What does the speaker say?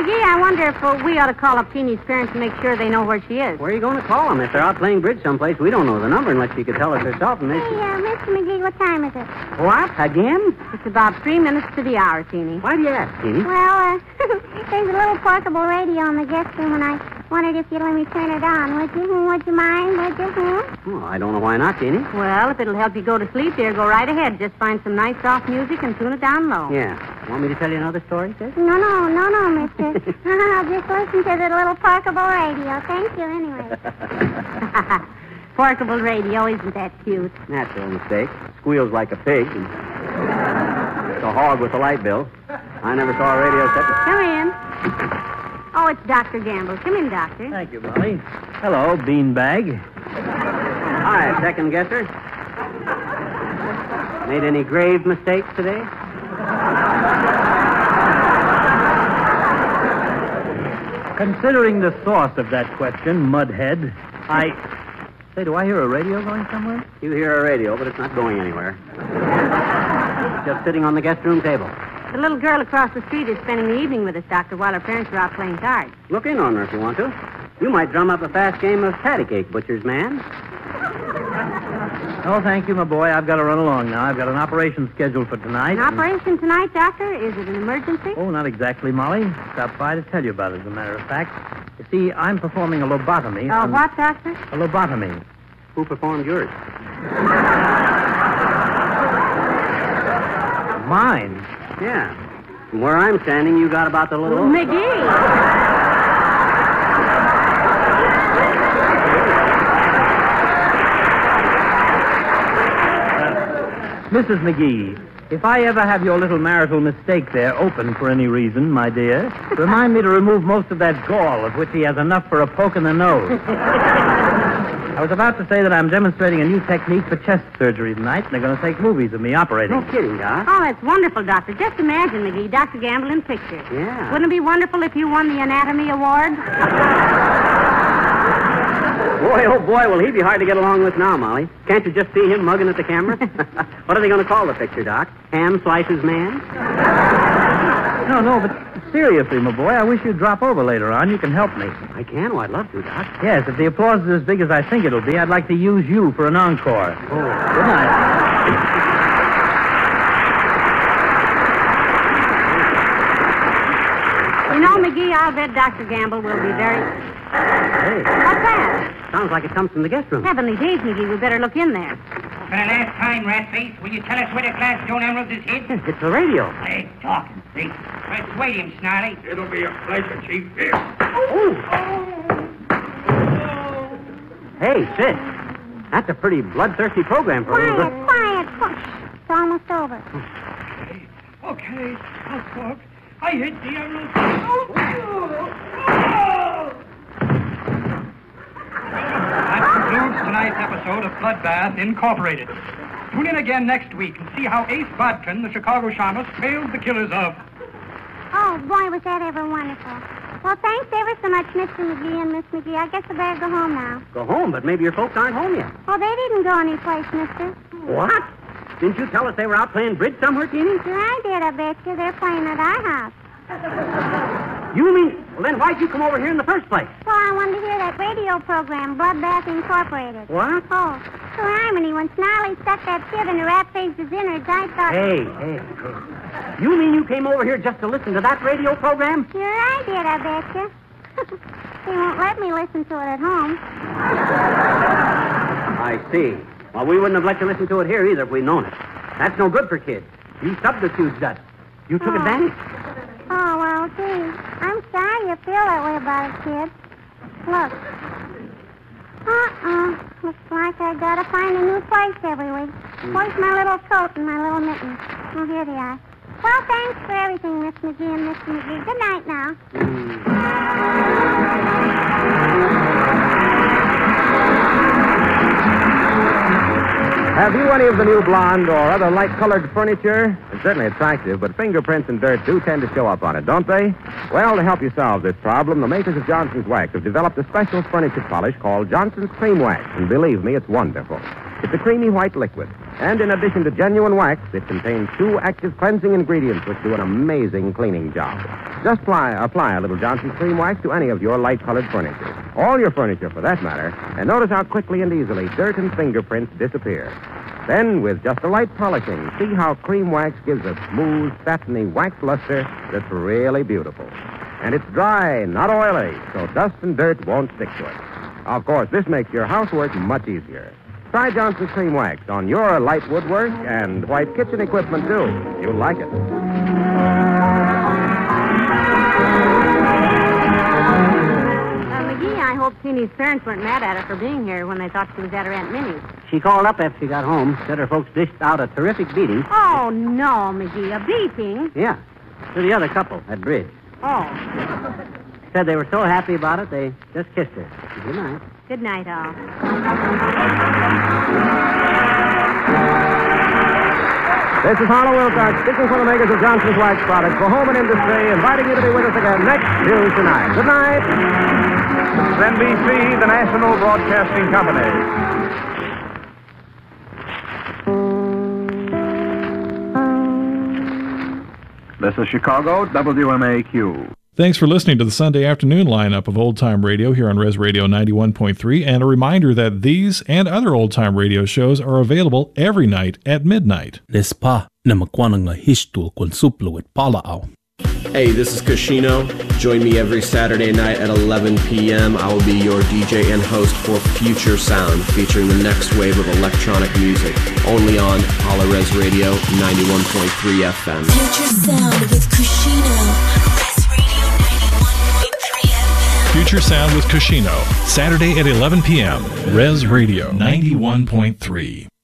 McGee, I wonder if we ought to call up Teeny's parents and make sure they know where she is. Where are you going to call them? If they're out playing bridge someplace, we don't know the number unless she could tell us herself. And Hey, Mr. McGee, what time is it? What? Again? It's about 3 minutes to the hour, Teeny. Why do you ask, Teeny? Well, there's a little portable radio in the guest room, and I wondered if you'd let me turn it on. Would you? Would you mind? Would you? Well, I don't know why not, Teeny. Well, if it'll help you go to sleep, dear, go right ahead. Just find some nice soft music and tune it down low. Yeah. Want me to tell you another story, sis? No, mister. I'll just listen to the little portable radio. Thank you, anyway. Portable radio, isn't that cute? Natural mistake. Squeals like a pig. And it's a hog with a light bill. I never saw a radio set to... Come in. Oh, it's Dr. Gamble. Come in, Doctor. Thank you, Molly. Hello, beanbag. Hi, second guesser. Made any grave mistakes today? Considering the source of that question, Mudhead, Say, do I hear a radio going somewhere? You hear a radio, but it's not going anywhere. It's just sitting on the guest room table. The little girl across the street is spending the evening with us, Doctor, while her parents are out playing cards. Look in on her if you want to. You might drum up a fast game of patty cake, butcher's man. Oh, thank you, my boy. I've got to run along now. I've got an operation scheduled for tonight. An operation tonight, Doctor? Is it an emergency? Oh, not exactly, Molly. Stopped by to tell you about it, as a matter of fact. You see, I'm performing a lobotomy. What, Doctor? A lobotomy. Who performed yours? Mine? Yeah. From where I'm standing, you got about the little... McGee! Mrs. McGee, if I ever have your little marital mistake there open for any reason, my dear, remind me to remove most of that gall, of which he has enough for a poke in the nose. I was about to say that I'm demonstrating a new technique for chest surgery tonight, and they're going to take movies of me operating. No kidding, Doc. Oh, that's wonderful, Doctor. Just imagine, McGee, Dr. Gamble in pictures. Yeah. Wouldn't it be wonderful if you won the Anatomy Award? Boy, oh boy, will he be hard to get along with now, Molly. Can't you just see him mugging at the camera? What are they going to call the picture, Doc? Ham Slices Man? No, but seriously, my boy, I wish you'd drop over later on. You can help me. I can. Oh, I'd love to, Doc. Yes, if the applause is as big as I think it'll be, I'd like to use you for an encore. Oh. Good night. You know, McGee, I'll bet Dr. Gamble will be very... Hey. What's that? Sounds like it comes from the guest room. Heavenly days, McGee. We better look in there. For the last time, Ratface, will you tell us where the Gladstone Emeralds is hid? It's the radio. Hey, talking, see? Persuade him, Snarly. It'll be a pleasure, Chief. Here. Hey, sis. That's a pretty bloodthirsty program for a little girl. Quiet. Hush. It's almost over. Okay, I'll talk. I hit the emerald. That concludes tonight's episode of Bloodbath Incorporated. Tune in again next week and see how Ace Bodkin, the Chicago shamus, failed the killers of... Oh, boy, was that ever wonderful. Well, thanks ever so much, Mr. McGee and Miss McGee. I guess I better go home now. Go home, but maybe your folks aren't home yet. Oh, they didn't go anyplace, mister. What? Didn't you tell us they were out playing bridge somewhere, Teeny? Sure I did, I bet you. They're playing at our house. You mean... Well, then why'd you come over here in the first place? Well, I wanted to hear that radio program, Bloodbath Incorporated. What? Oh, so harmony, when Snarly stuck that kid in the Ratface's innards, I thought... Hey. You mean you came over here just to listen to that radio program? Sure I did, I bet you. They won't let me listen to it at home. I see. Well, we wouldn't have let you listen to it here either if we'd known it. That's no good for kids. You subterfuged us. You took advantage. Oh, well, gee. I'm sorry you feel that way about it, kid. Look. Looks like I gotta find a new place every week. Where's my little coat and my little mittens? Oh, here they are. Well, thanks for everything, Miss McGee and Mr. McGee. Good night now. Have you any of the new blonde or other light-colored furniture? It's certainly attractive, but fingerprints and dirt do tend to show up on it, don't they? Well, to help you solve this problem, the makers of Johnson's Wax have developed a special furniture polish called Johnson's Cream Wax, and believe me, it's wonderful. It's a creamy white liquid. And in addition to genuine wax, it contains 2 active cleansing ingredients which do an amazing cleaning job. Just apply a little Johnson's Cream Wax to any of your light-colored furniture. All your furniture, for that matter. And notice how quickly and easily dirt and fingerprints disappear. Then, with just a light polishing, see how Cream Wax gives a smooth, satiny wax luster that's really beautiful. And it's dry, not oily, so dust and dirt won't stick to it. Of course, this makes your housework much easier. Try Johnson's Cream Wax on your light woodwork and white kitchen equipment, too. You'll like it. McGee, I hope Teeny's parents weren't mad at her for being here when they thought she was at her Aunt Minnie's. She called up after she got home, said her folks dished out a terrific beating. Oh, no, McGee, a beating? Yeah, to the other couple at bridge. Oh. Said they were so happy about it, they just kissed her. Good night. Good night, all. This is Harlow Wilcox, speaking for the makers of Johnson's Wax Products for Home and Industry, inviting you to be with us again next Tuesday night. Good night. NBC, the National Broadcasting Company. This is Chicago, WMAQ. Thanks for listening to the Sunday afternoon lineup of Old Time Radio here on Res Radio 91.3, and a reminder that these and other Old Time Radio shows are available every night at midnight. Nespa na magkwanang nga histo kon suplo at palaaw. Hey, this is Kashino. Join me every Saturday night at 11 p.m. I will be your DJ and host for Future Sound, featuring the next wave of electronic music, only on Hala Res Radio 91.3 FM. Future Sound with Kashino. Future Sound with Kashino, Saturday at 11 p.m. Res Radio 91.3.